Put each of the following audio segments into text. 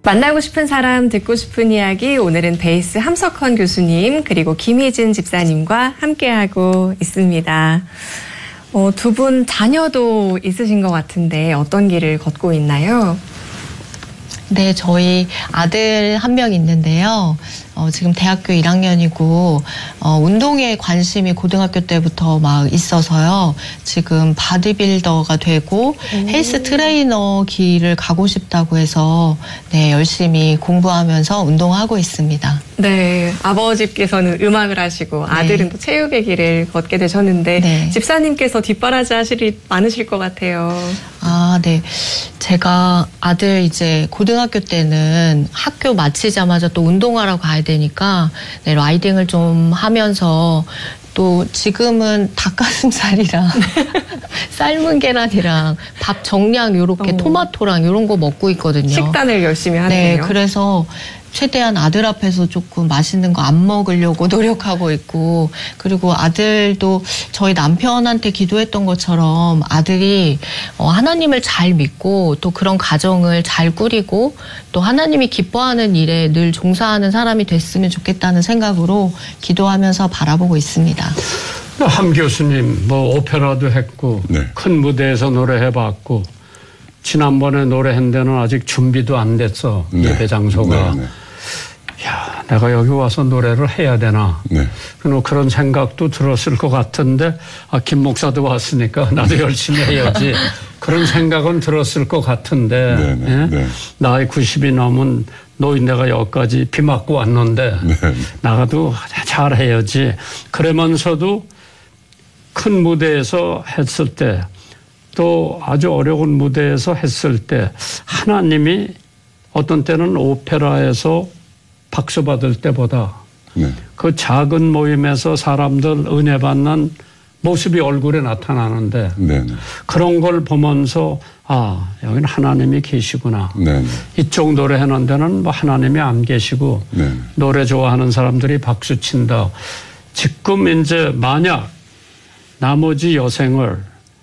만나고 싶은 사람, 듣고 싶은 이야기, 오늘은 베이스 함석헌 교수님 그리고 김희진 집사님과 함께하고 있습니다. 두 분 자녀도 있으신 것 같은데 어떤 길을 걷고 있나요? 네, 저희 아들 한 명 있는데요. 지금 대학교 1학년이고 운동에 관심이 고등학교 때부터 막 있어서요. 지금 바디빌더가 되고 헬스 트레이너 길을 가고 싶다고 해서 네, 열심히 공부하면서 운동하고 있습니다. 네, 아버지께서는 음악을 하시고 아들은 또 체육의 길을 걷게 되셨는데 네. 집사님께서 뒷바라지 하실 일이 많으실 것 같아요. 아, 네. 제가 아들 이제 고등학교 때는 학교 마치자마자 또 운동하러 가야 되니까 네, 라이딩을 좀 하면서 또 지금은 닭가슴살이랑 삶은 계란이랑 밥 정량 요렇게 토마토랑 요런 거 먹고 있거든요. 식단을 열심히 하네요. 네, 그래서 최대한 아들 앞에서 조금 맛있는 거 안 먹으려고 노력하고 있고, 그리고 아들도 저희 남편한테 기도했던 것처럼 아들이 하나님을 잘 믿고 또 그런 가정을 잘 꾸리고 또 하나님이 기뻐하는 일에 늘 종사하는 사람이 됐으면 좋겠다는 생각으로 기도하면서 바라보고 있습니다. 함 교수님 뭐 오페라도 했고 네. 큰 무대에서 노래해봤고 지난번에 노래한 데는 아직 준비도 안 됐어. 네. 예배 장소가. 네, 네. 야, 내가 여기 와서 노래를 해야 되나. 네. 그런 생각도 들었을 것 같은데 김 목사도 왔으니까 나도 열심히 해야지. 그런 생각은 들었을 것 같은데 네, 네, 예? 네. 나이 90이 넘은 노인네가 여기까지 비 맞고 왔는데 네. 나가도 잘해야지. 그러면서도 큰 무대에서 했을 때 또 아주 어려운 무대에서 했을 때 하나님이 어떤 때는 오페라에서 박수 받을 때보다 네. 그 작은 모임에서 사람들 은혜 받는 모습이 얼굴에 나타나는데 네, 네. 그런 걸 보면서 여기는 하나님이 계시구나. 네, 네. 이쪽 노래하는 데는 뭐 하나님이 안 계시고 네. 노래 좋아하는 사람들이 박수 친다. 지금 이제 만약 나머지 여생을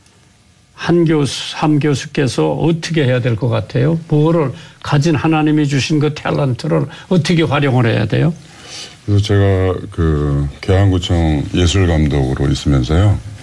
함 교수께서 어떻게 해야 될 것 같아요? 뭐를 가진 하나님이 주신 그 탤런트를 어떻게 활용을 해야 돼요? 그래서 제가 그 계양구청 예술감독으로 있으면서요.